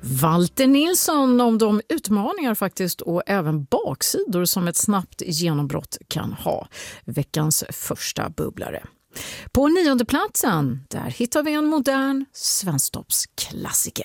Walter Nilsson om de utmaningar faktiskt och även baksidor som ett snabbt genombrott kan ha. Veckans första bubblare. På 9:e platsen, där hittar vi en modern svensktoppsklassiker.